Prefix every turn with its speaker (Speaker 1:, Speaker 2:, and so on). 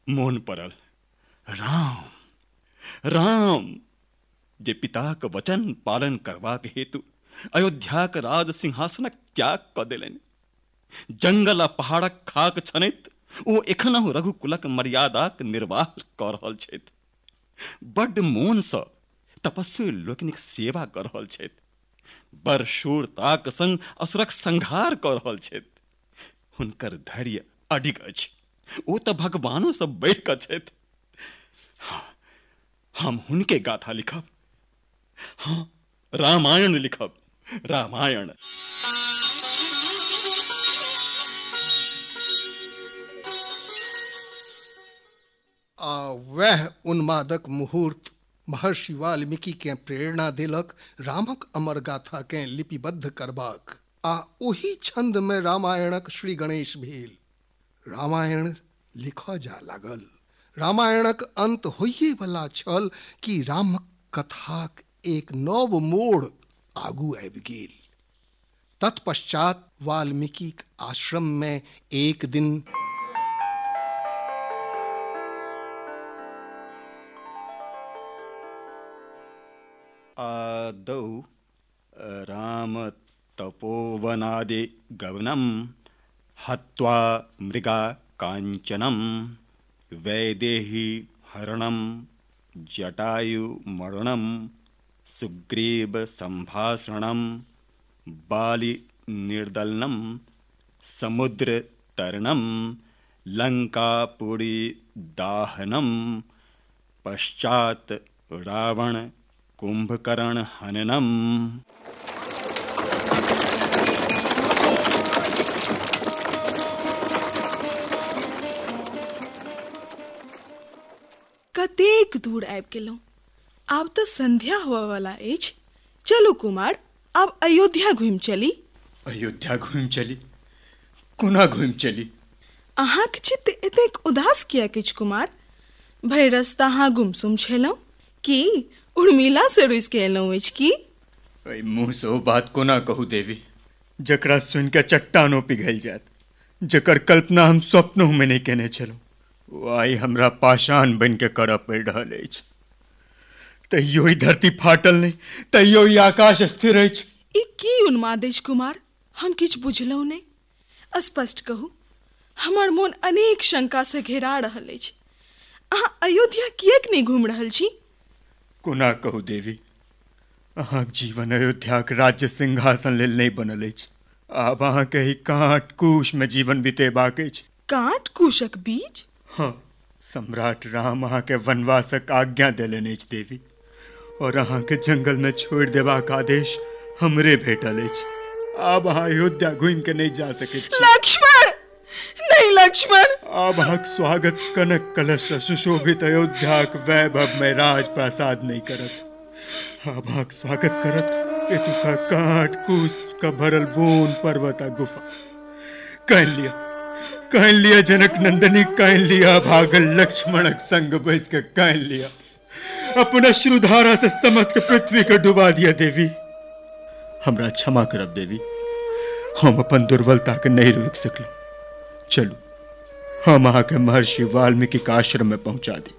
Speaker 1: मोन पड़ल राम राम जे पिताक वचन पालन करबाक हेतु अयोध्याक राज सिंहासनक त्याग क देलनि। जंगल आ पहाड़क खाक छनैत ओ एखनहु रघुकुलक मर्यादाक निर्वाह क रहल छथि। बड्ड मोनसँ तपस्वी लोकनिक सेवा क रहल छथि। बड़ शूरताक संग असुरक संहार क रहल छथि। हुनकर धैर्य अडिग अछि। ओ तऽ भगवानो सँ बढ़ि कऽ छथि। हम हुनके गाथा लिखब। हाँ, रामायण लिखब, रामायण।
Speaker 2: वह उन्मादक मुहूर्त महर्षि वाल्मीकि के प्रेरणा देलक रामक अमर गाथा के लिपिबद्ध करबाक। आ ओही छंद में रामायणक श्री गणेश भेल। रामायण लिखऽ जा लागल। रामायणक अंत होइए वाला छल कि रामक कथाक एक नव मोड़ आगू आबि गेल। तत्पश्चात वाल्मीकि आश्रम में एक दिन
Speaker 1: आदौ राम तपोवनादि गवनम हत्वा मृगा कांचनम वैदेही हरणम जटायु मरणम सुग्रीव संभाषणम बाली निर्दलनम समुद्र तरणम लंकापुरी दाहनम पश्चात रावण कुंभकर्ण हननम।
Speaker 3: कतेक दूर आबि गेलहुँ। आब तऽ संध्या होबऽ वाला अछि। चलू कुमार, आब अयोध्या घुमि चली।
Speaker 4: अयोध्या घुमि चली? कोना घुमि चली?
Speaker 3: अहाँक चित्त एतेक उदास किएक अछि कुमार? भरि रस्ता अहाँ गुमसुम छलहुँ कि उर्मिला से रुसि के एलहुँ अछि की?
Speaker 4: एहि मुँह से ओ बात कोना कहू देवी, जकरा सुनि के चट्टानो पिघलि जायत, जकर कल्पना हम स्वप्नों में नहीं केने छलहुँ। ओ आइ हमरा पाषाण बनि के करऽ पड़ि रहल अछि। तैयो ई धरती फाटल नहीं, तैयो ई आकाश स्थिर अछि।
Speaker 3: ई की उन्माद अछि कुमार? हम किछु बुझलहुँ नहीं। स्पष्ट कहू, हमर मोन अनेक शंका से घेरा रहल अछि। अहाँ अयोध्या किएक नहीं घुमि रहल छी?
Speaker 4: कोना कहू देवी, अहाँक जीवन अयोध्याक राज्य सिंहासन लेल नहीं बनल अछि। आब अहाँके ही कांट कूश में जीवन बितेबाक अछि।
Speaker 3: कांट कूशक बीच?
Speaker 4: हाँ, सम्राट राम अहाँके वनवासक आज्ञा देलनि अछि देवी, और अहाँके जंगल में छोड़ि देबाक आदेश हमरे भेटल अछि। आब अहाँ अयोध्या घुमि के नहीं जा सकैत छी।
Speaker 3: लक्ष्मण! नहीं लक्ष्मण!
Speaker 4: आब अहाँक स्वागत कनक कलश सुशोभित अयोध्याक वैभव में राज प्रासाद नहीं करत। आब अहाँक स्वागत करत एतुका कांट कूश का भरल वन पर्वत आ गुफा। कह लिया जनक नंदनी, कह लिया भागल लक्ष्मणक संग बैस के कह लिया। अपना श्रुधारा से समस्त पृथ्वी के डुबा दिया देवी। हमरा क्षमा करब देवी, हम अपन दुर्बलता के नहीं रोक सकलहुँ। चलू हम अहाँके महर्षि वाल्मीकि के आश्रम में पहुंचा दी।